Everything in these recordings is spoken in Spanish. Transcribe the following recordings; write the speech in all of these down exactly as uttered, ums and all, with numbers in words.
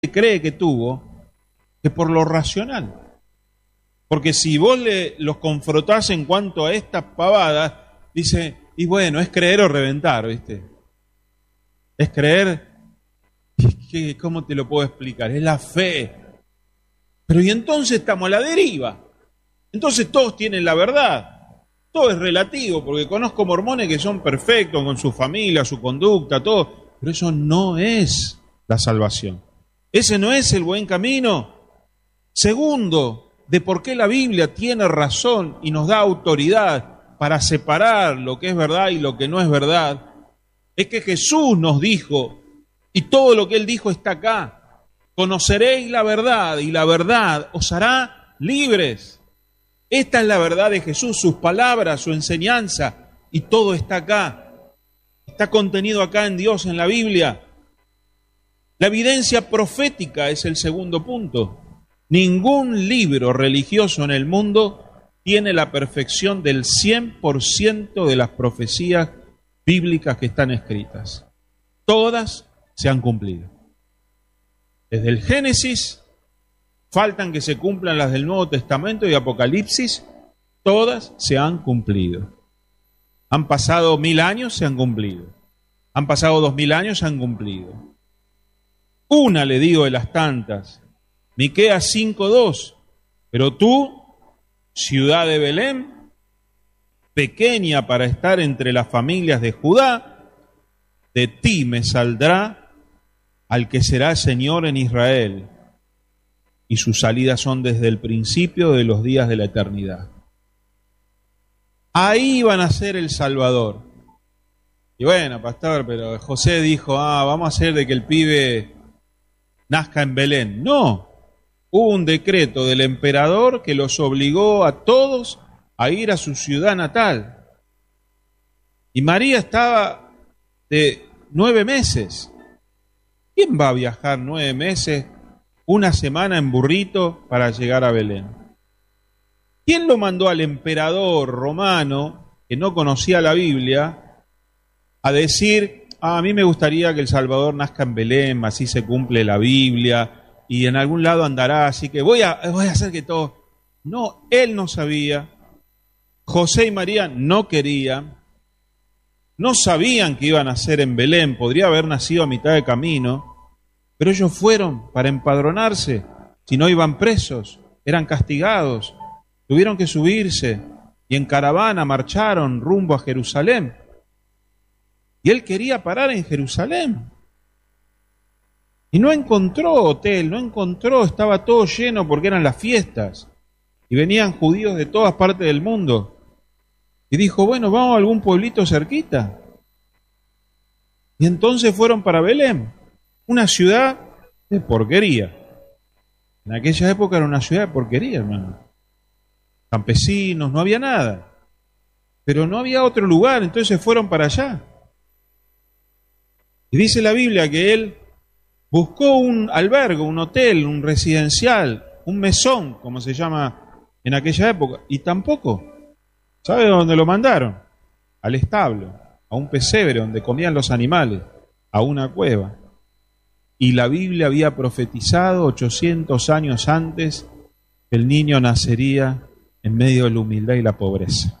cree que tuvo que por lo racional. Porque si vos le, los confrontás en cuanto a estas pavadas, dice, y bueno, es creer o reventar, ¿viste? Es creer, ¿qué, ¿cómo te lo puedo explicar? Es la fe. Pero y entonces estamos a la deriva. Entonces todos tienen la verdad. Todo es relativo, porque conozco mormones que son perfectos con su familia, su conducta, todo. Pero eso no es la salvación. Ese no es el buen camino. Segundo, de por qué la Biblia tiene razón y nos da autoridad para separar lo que es verdad y lo que no es verdad, es que Jesús nos dijo, y todo lo que Él dijo está acá, conoceréis la verdad y la verdad os hará libres. Esta es la verdad de Jesús, sus palabras, su enseñanza, y todo está acá. Está contenido acá en Dios, en la Biblia. La evidencia profética es el segundo punto. Ningún libro religioso en el mundo tiene la perfección del cien por ciento de las profecías bíblicas que están escritas. Todas se han cumplido. Desde el Génesis, faltan que se cumplan las del Nuevo Testamento y Apocalipsis, todas se han cumplido. Han pasado mil años, se han cumplido. Han pasado dos mil años, se han cumplido. Una, le digo, de las tantas, Miqueas cinco dos, pero tú, ciudad de Belén, pequeña para estar entre las familias de Judá, de ti me saldrá al que será Señor en Israel, y sus salidas son desde el principio de los días de la eternidad. Ahí van a ser el Salvador. Y bueno, pastor, pero José dijo, ah, vamos a hacer de que el pibe nazca en Belén. No, hubo un decreto del emperador que los obligó a todos a ir a su ciudad natal. Y María estaba de nueve meses. ¿Quién va a viajar nueve meses, una semana en burrito para llegar a Belén? ¿Quién lo mandó al emperador romano, que no conocía la Biblia, a decir, ah, a mí me gustaría que el Salvador nazca en Belén, así se cumple la Biblia, y en algún lado andará, así que voy a, voy a hacer que todo... No, él no sabía, José y María no querían, no sabían que iban a nacer en Belén, podría haber nacido a mitad de camino, pero ellos fueron para empadronarse, si no iban presos, eran castigados, tuvieron que subirse y en caravana marcharon rumbo a Jerusalén. Y él quería parar en Jerusalén. Y no encontró hotel, no encontró, estaba todo lleno porque eran las fiestas. Y venían judíos de todas partes del mundo. Y dijo, bueno, vamos a algún pueblito cerquita. Y entonces fueron para Belén, una ciudad de porquería. En aquella época era una ciudad de porquería, hermano. Campesinos, no había nada. Pero no había otro lugar, entonces fueron para allá. Y dice la Biblia que él buscó un albergue, un hotel, un residencial, un mesón, como se llama en aquella época, y tampoco. ¿Sabe dónde lo mandaron? Al establo, a un pesebre donde comían los animales, a una cueva. Y la Biblia había profetizado ochocientos años antes que el niño nacería en medio de la humildad y la pobreza.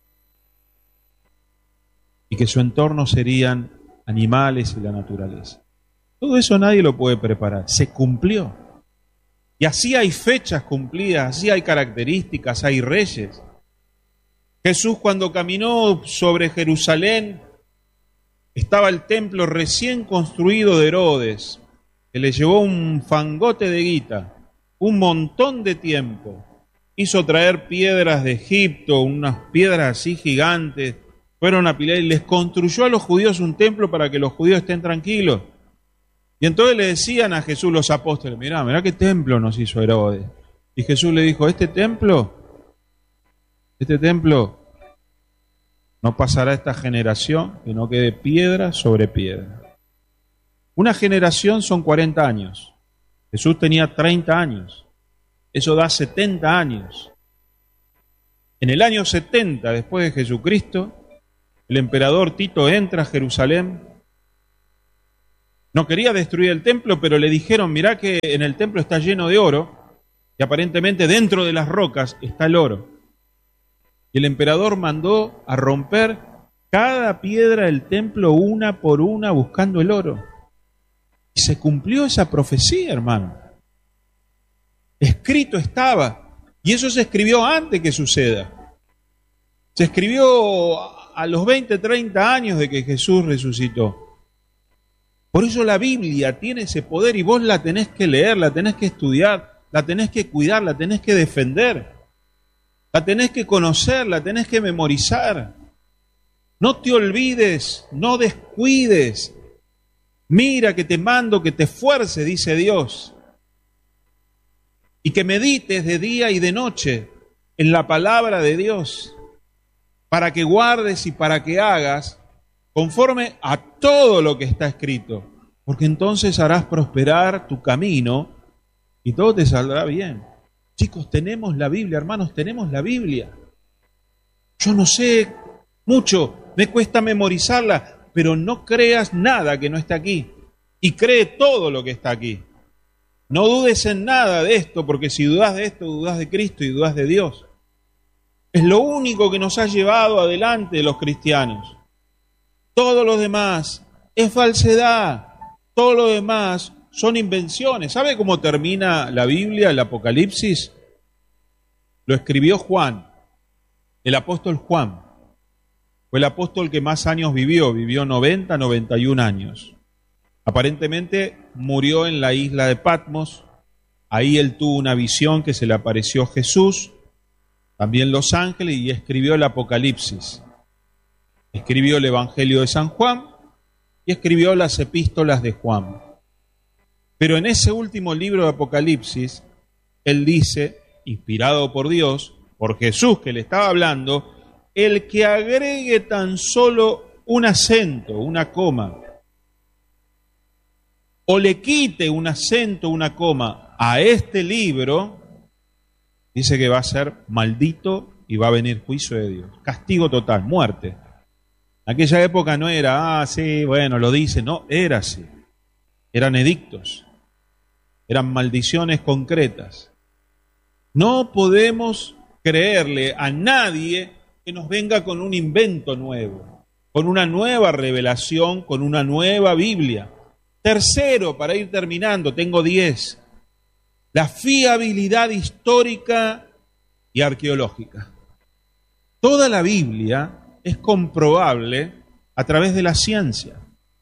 Y que su entorno serían animales y la naturaleza. Todo eso nadie lo puede preparar, se cumplió. Y así hay fechas cumplidas, así hay características, hay reyes. Jesús cuando caminó sobre Jerusalén, estaba el templo recién construido de Herodes, que le llevó un fangote de guita, un montón de tiempo. Hizo traer piedras de Egipto, unas piedras así gigantes, fueron a pilar y les construyó a los judíos un templo para que los judíos estén tranquilos. Y entonces le decían a Jesús los apóstoles, mirá, mirá qué templo nos hizo Herodes. Y Jesús le dijo, este templo, este templo no pasará esta generación que no quede piedra sobre piedra. Una generación son cuarenta años. Jesús tenía treinta años. Eso da setenta años. En el año setenta después de Jesucristo, el emperador Tito entra a Jerusalén No quería destruir el templo, pero le dijeron, mirá que en el templo está lleno de oro, y aparentemente dentro de las rocas está el oro. Y el emperador mandó a romper cada piedra del templo una por una buscando el oro. Y se cumplió esa profecía, hermano. Escrito estaba. Y eso se escribió antes que suceda. Se escribió a los veinte, treinta años de que Jesús resucitó. Por eso la Biblia tiene ese poder y vos la tenés que leer, la tenés que estudiar, la tenés que cuidar, la tenés que defender. La tenés que conocer, la tenés que memorizar. No te olvides, no descuides. Mira que te mando, que te esfuerces, dice Dios. Y que medites de día y de noche en la palabra de Dios, para que guardes y para que hagas conforme a todo lo que está escrito, porque entonces harás prosperar tu camino y todo te saldrá bien. Chicos, tenemos la Biblia, hermanos, tenemos la Biblia. Yo no sé mucho, me cuesta memorizarla, pero no creas nada que no está aquí y cree todo lo que está aquí. No dudes en nada de esto, porque si dudas de esto, dudas de Cristo y dudas de Dios. Es lo único que nos ha llevado adelante los cristianos. Todo lo demás es falsedad, todo lo demás son invenciones. ¿Sabe cómo termina la Biblia, el Apocalipsis? Lo escribió Juan, el apóstol Juan. Fue el apóstol que más años vivió, vivió noventa, noventa y un años. Aparentemente murió en la isla de Patmos. Ahí él tuvo una visión que se le apareció Jesús, también los ángeles, y escribió el Apocalipsis. Escribió el Evangelio de San Juan y escribió las epístolas de Juan. Pero en ese último libro de Apocalipsis, él dice, inspirado por Dios, por Jesús que le estaba hablando, el que agregue tan solo un acento, una coma, o le quite un acento, una coma a este libro, dice que va a ser maldito y va a venir juicio de Dios. Castigo total, muerte. En aquella época no era, ah, sí, bueno, lo dice, no, era así. Eran edictos, eran maldiciones concretas. No podemos creerle a nadie que nos venga con un invento nuevo, con una nueva revelación, con una nueva Biblia. Tercero, para ir terminando, tengo diez, la fiabilidad histórica y arqueológica. Toda la Biblia es comprobable a través de la ciencia.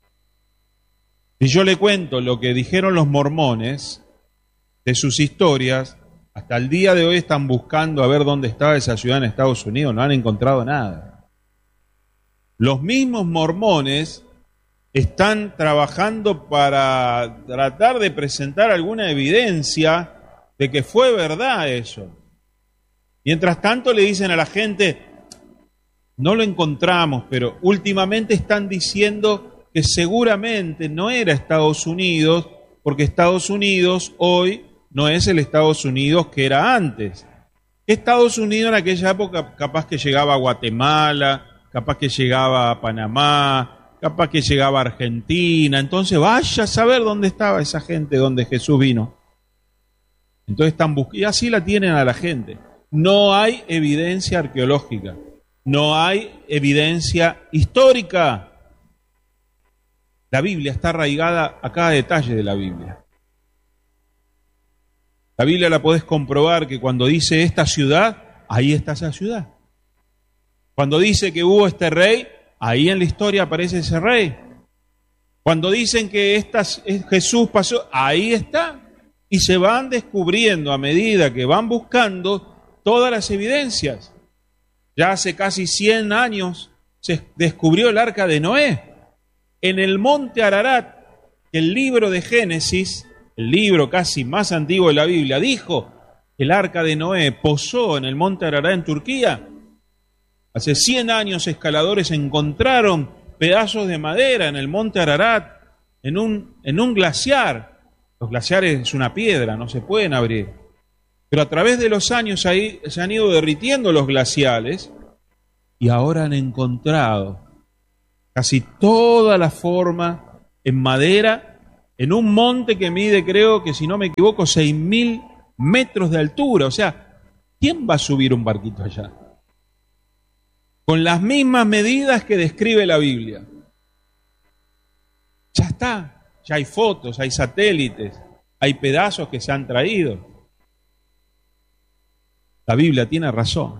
Si yo le cuento lo que dijeron los mormones de sus historias, hasta el día de hoy están buscando a ver dónde estaba esa ciudad en Estados Unidos, no han encontrado nada. Los mismos mormones están trabajando para tratar de presentar alguna evidencia de que fue verdad eso. Mientras tanto le dicen a la gente, no lo encontramos, pero últimamente están diciendo que seguramente no era Estados Unidos, porque Estados Unidos hoy no es el Estados Unidos que era antes. Estados Unidos en aquella época capaz que llegaba a Guatemala, capaz que llegaba a Panamá, capaz que llegaba a Argentina. Entonces vaya a saber dónde estaba esa gente donde Jesús vino. Entonces están buscando, y así la tienen a la gente. No hay evidencia arqueológica, no hay evidencia histórica. La Biblia está arraigada a cada detalle de la Biblia. La Biblia la podés comprobar que cuando dice esta ciudad, ahí está esa ciudad. Cuando dice que hubo este rey, ahí en la historia aparece ese rey. Cuando dicen que esta, Jesús pasó, ahí está. Y se van descubriendo a medida que van buscando todas las evidencias. Ya hace casi cien años se descubrió el arca de Noé. En el monte Ararat, el libro de Génesis, el libro casi más antiguo de la Biblia, dijo que el arca de Noé posó en el monte Ararat en Turquía. Hace cien años escaladores encontraron pedazos de madera en el monte Ararat, en un, en un glaciar. Los glaciares es una piedra, no se pueden abrir. Pero a través de los años ahí se han ido derritiendo los glaciales y ahora han encontrado casi toda la forma en madera en un monte que mide, creo que si no me equivoco, seis mil metros de altura. O sea, ¿quién va a subir un barquito allá? Con las mismas medidas que describe la Biblia. Ya está, ya hay fotos, hay satélites, hay pedazos que se han traído. La Biblia tiene razón.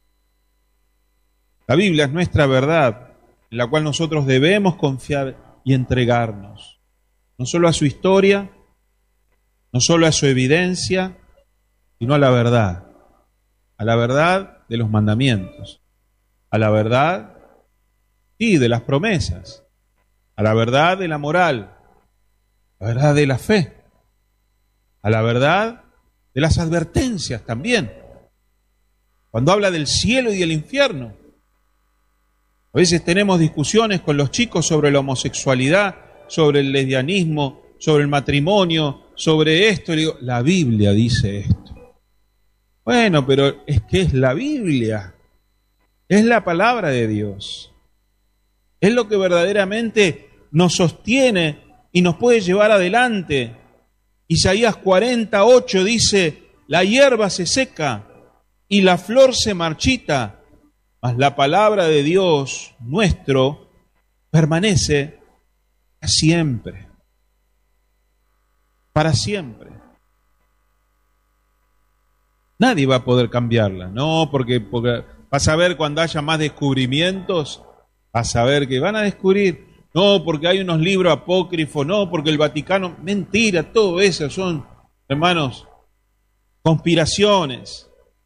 La Biblia es nuestra verdad, en la cual nosotros debemos confiar y entregarnos. No solo a su historia, no solo a su evidencia, sino a la verdad. A la verdad de los mandamientos. A la verdad, sí, de las promesas. A la verdad de la moral. A la verdad de la fe. A la verdad de las advertencias también. Cuando habla del cielo y del infierno. A veces tenemos discusiones con los chicos sobre la homosexualidad, sobre el lesbianismo, sobre el matrimonio, sobre esto. Y digo, la Biblia dice esto. Bueno, pero es que es la Biblia. Es la palabra de Dios. Es lo que verdaderamente nos sostiene y nos puede llevar adelante. Isaías cuarenta, ocho dice, la hierba se seca y la flor se marchita, mas la palabra de Dios nuestro permanece para siempre. Para siempre. Nadie va a poder cambiarla, no, porque, porque vas a ver cuando haya más descubrimientos, vas a ver que van a descubrir, no, porque hay unos libros apócrifos, no, porque el Vaticano, mentira, todo eso son, hermanos, conspiraciones.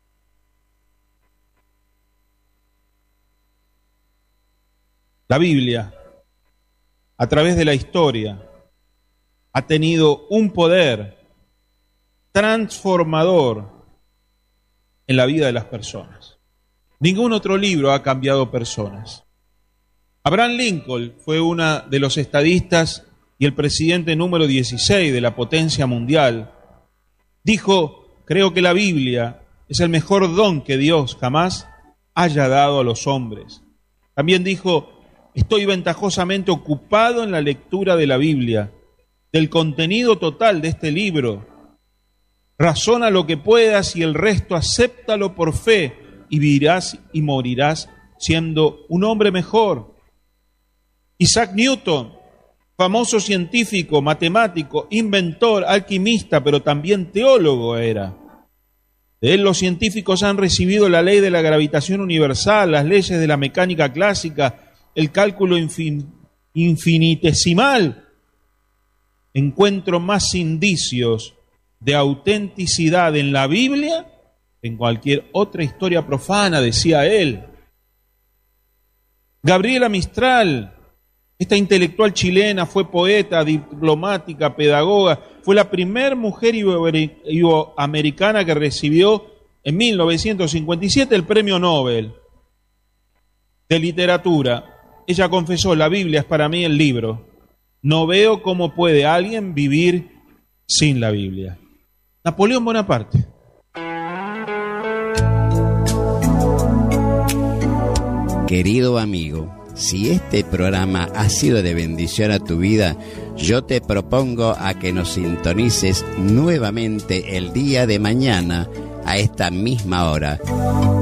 La Biblia, a través de la historia, ha tenido un poder transformador en la vida de las personas. Ningún otro libro ha cambiado personas. Abraham Lincoln fue uno de los estadistas y el presidente número dieciséis de la potencia mundial. Dijo, creo que la Biblia es el mejor don que Dios jamás haya dado a los hombres. También dijo, estoy ventajosamente ocupado en la lectura de la Biblia, del contenido total de este libro. Razona lo que puedas y el resto acéptalo por fe y vivirás y morirás siendo un hombre mejor. Isaac Newton, famoso científico, matemático, inventor, alquimista, pero también teólogo era. De él los científicos han recibido la ley de la gravitación universal, las leyes de la mecánica clásica, el cálculo infin- infinitesimal. Encuentro más indicios de autenticidad en la Biblia que en cualquier otra historia profana, decía él. Gabriela Mistral, esta intelectual chilena, fue poeta, diplomática, pedagoga, fue la primera mujer iberoamericana que recibió en mil novecientos cincuenta y siete el premio Nobel de literatura. Ella confesó, la Biblia es para mí el libro. No veo cómo puede alguien vivir sin la Biblia. Napoleón Bonaparte. Querido amigo, si este programa ha sido de bendición a tu vida, yo te propongo a que nos sintonices nuevamente el día de mañana a esta misma hora.